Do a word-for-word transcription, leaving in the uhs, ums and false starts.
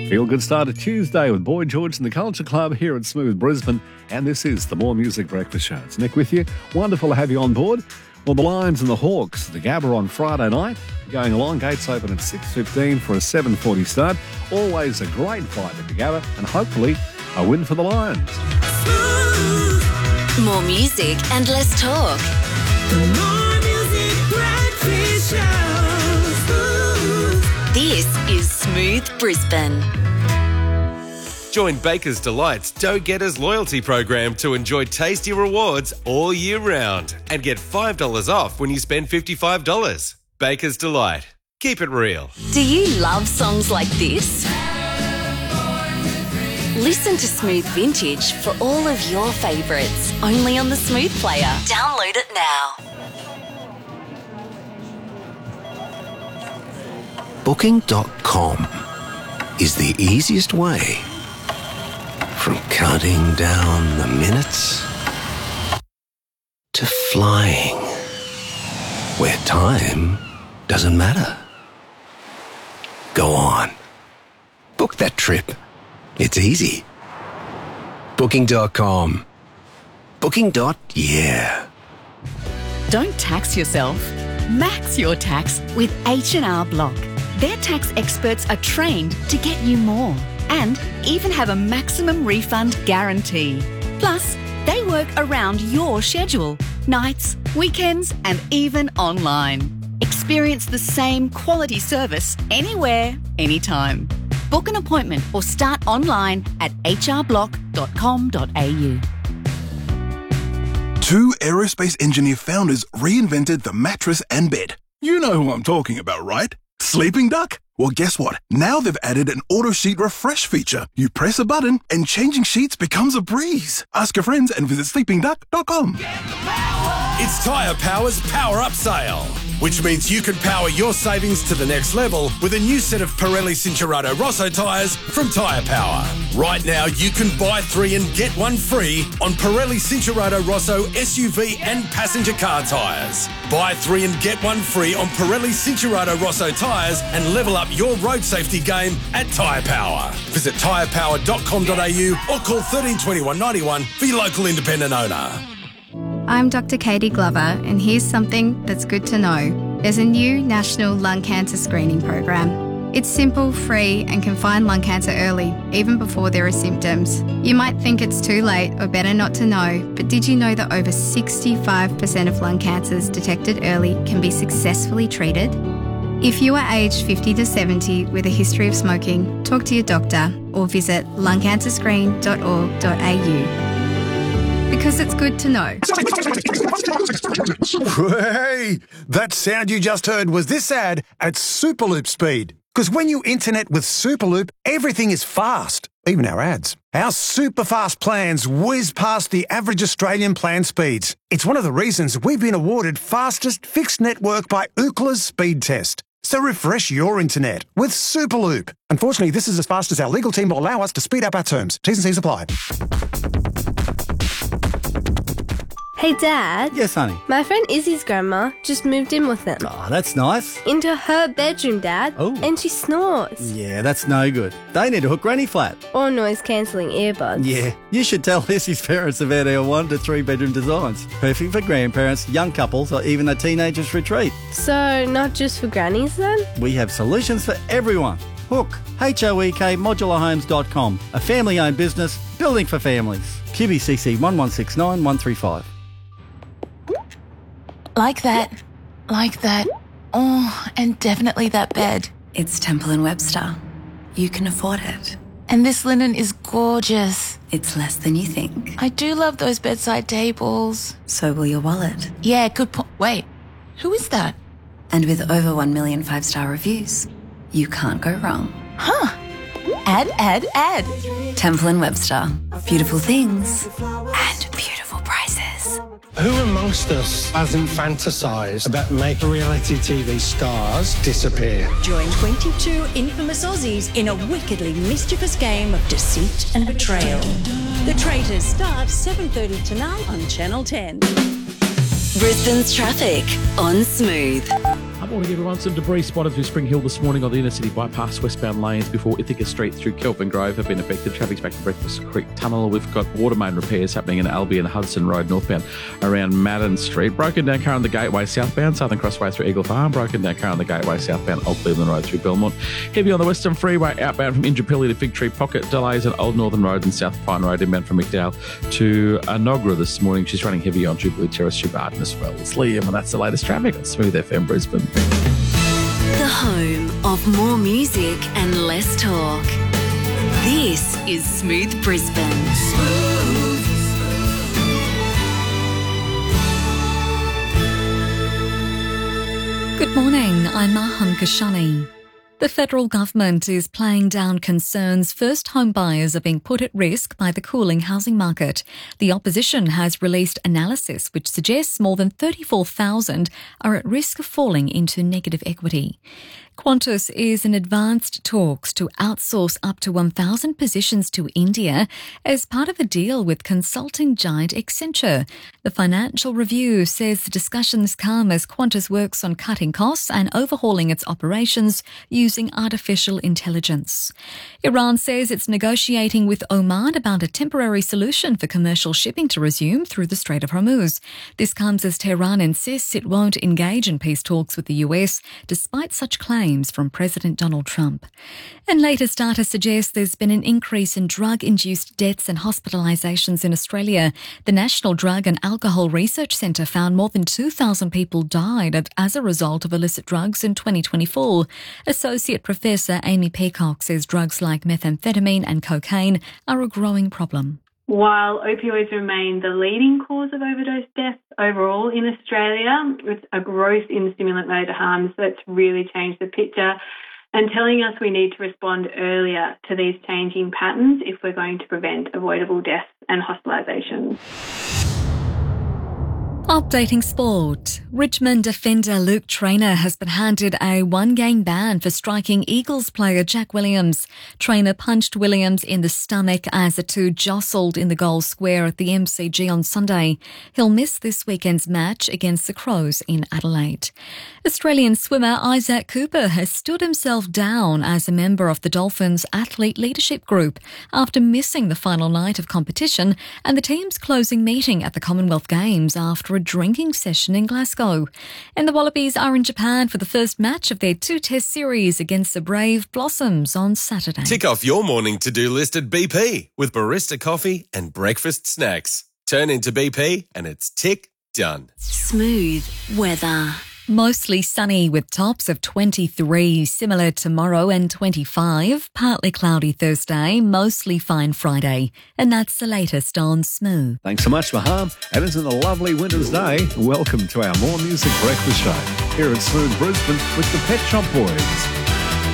Feel good start to Tuesday with Boy George and the Culture Club here at Smooth Brisbane. And this is the More Music Breakfast Show. It's Nick with you. Wonderful to have you on board. Well, the Lions and the Hawks, the Gabba on Friday night. Going along, gates open at six fifteen for a seven forty start. Always a great fight at the Gabba and hopefully a win for the Lions. More music and less talk. The More Music Breakfast Show. This is Smooth Brisbane. Join Baker's Delight's Dough Getters loyalty program to enjoy tasty rewards all year round and get five dollars off when you spend fifty-five dollars. Baker's Delight. Keep it real. Do you love songs like this? Listen to Smooth Vintage for all of your favourites, only on the Smooth Player. Download it now. Booking dot com is the easiest way from counting down the minutes to flying where time doesn't matter. Go on. Book that trip. It's easy. Booking dot com. Booking. Yeah. Don't tax yourself. Max your tax with H and R Block. Their tax experts are trained to get you more and even have a maximum refund guarantee. Plus, they work around your schedule, nights, weekends, and even online. Experience the same quality service anywhere, anytime. Book an appointment or start online at h r block dot com dot a u. Two aerospace engineer founders reinvented the mattress and bed. You know who I'm talking about, right? Sleeping Duck? Well, guess what? Now they've added an auto sheet refresh feature. You press a button and changing sheets becomes a breeze. Ask your friends and visit sleeping duck dot com. It's Tyre Power's Power Up Sale, which means you can power your savings to the next level with a new set of Pirelli Cinturato Rosso tyres from Tyre Power. Right now, you can buy three and get one free on Pirelli Cinturato Rosso S U V and passenger car tyres. Buy three and get one free on Pirelli Cinturato Rosso tyres and level up your road safety game at Tyre Power. Visit tyre power dot com dot a u or call thirteen twenty-one ninety-one for your local independent owner. I'm Doctor Katie Glover, and here's something that's good to know. There's a new national lung cancer screening program. It's simple, free, and can find lung cancer early, even before there are symptoms. You might think it's too late or better not to know, but did you know that over sixty-five percent of lung cancers detected early can be successfully treated? If you are aged fifty to seventy with a history of smoking, talk to your doctor or visit lung cancer screen dot org dot a u. Because it's good to know. Hey, that sound you just heard was this ad at Superloop speed. Because when you internet with Superloop, everything is fast, even our ads. Our super fast plans whiz past the average Australian plan speeds. It's one of the reasons we've been awarded fastest fixed network by Ookla's speed test. So refresh your internet with Superloop. Unfortunately, this is as fast as our legal team will allow us to speed up our terms. T's and C's apply. Hey Dad. Yes, honey. My friend Izzy's grandma just moved in with them. Oh, that's nice. Into her bedroom, Dad. Oh. And she snores. Yeah, that's no good. They need to hook Granny flat. Or noise-cancelling earbuds. Yeah, you should tell Izzy's parents about our one to three bedroom designs. Perfect for grandparents, young couples, or even a teenager's retreat. So, not just for grannies then? We have solutions for everyone. Hook, H O E K modular homes dot com. A family-owned business, building for families. Q B C C one one six nine one three five. Like that. Like that. Oh, and definitely that bed. It's Temple and Webster. You can afford it. And this linen is gorgeous. It's less than you think. I do love those bedside tables. So will your wallet. Yeah, good point. Wait, who is that? And with over one million five-star reviews, you can't go wrong. Huh. Add, add, add. Temple and Webster. Beautiful things and beautiful prices. Who amongst us hasn't fantasised about making reality T V stars disappear? Join twenty-two infamous Aussies in a wickedly mischievous game of deceit and betrayal. The Traitors starts seven thirty tonight on Channel ten. Brisbane's traffic on Smooth. Morning, everyone. Some debris spotted through Spring Hill this morning on the inner city bypass westbound lanes before Ithaca Street through Kelvin Grove have been affected. Traffic's back to Breakfast Creek Tunnel. We've got water main repairs happening in Albion Hudson Road northbound around Madden Street. Broken down car on the Gateway southbound, Southern Crossway through Eagle Farm. Broken down car on the Gateway southbound, Old Cleveland Road through Belmont. Heavy on the Western Freeway outbound from Indooroopilly to Fig Tree Pocket. Delays at Old Northern Road and South Pine Road inbound from McDowell to Anogra this morning. She's running heavy on Jubilee Terrace, Shubbarton as well. It's Liam, and that's the latest traffic on Smooth F M Brisbane. The home of more music and less talk. This is Smooth Brisbane. Good morning, I'm Maham Kashani. The federal government is playing down concerns first home buyers are being put at risk by the cooling housing market. The opposition has released analysis which suggests more than thirty-four thousand are at risk of falling into negative equity. Qantas is in advanced talks to outsource up to one thousand positions to India as part of a deal with consulting giant Accenture. The Financial Review says the discussions come as Qantas works on cutting costs and overhauling its operations using artificial intelligence. Iran says it's negotiating with Oman about a temporary solution for commercial shipping to resume through the Strait of Hormuz. This comes as Tehran insists it won't engage in peace talks with the U S, despite such claims from President Donald Trump. And latest data suggests there's been an increase in drug-induced deaths and hospitalisations in Australia. The National Drug and Alcohol Research Centre found more than two thousand people died as a result of illicit drugs in twenty twenty-four. Associate Professor Amy Peacock says drugs like methamphetamine and cocaine are a growing problem. While opioids remain the leading cause of overdose deaths overall in Australia, it's a growth in stimulant-related harms that's really changed the picture and telling us we need to respond earlier to these changing patterns if we're going to prevent avoidable deaths and hospitalisations. Updating sport. Richmond defender Luke Traynor has been handed a one-game ban for striking Eagles player Jack Williams. Traynor punched Williams in the stomach as the two jostled in the goal square at the M C G on Sunday. He'll miss this weekend's match against the Crows in Adelaide. Australian swimmer Isaac Cooper has stood himself down as a member of the Dolphins Athlete Leadership Group after missing the final night of competition and the team's closing meeting at the Commonwealth Games after a drinking session in Glasgow. And the Wallabies are in Japan for the first match of their two-test series against the Brave Blossoms on Saturday. Tick off your morning to-do list at B P with barista coffee and breakfast snacks. Turn into B P and it's tick done. Smooth weather. Mostly sunny with tops of twenty-three, similar tomorrow, and twenty-five. Partly cloudy Thursday, mostly fine Friday. And that's the latest on Smooth. Thanks so much, Maham. And isn't it a lovely winter's day? Welcome to our More Music Breakfast Show here at Smooth Brisbane with the Pet Shop Boys.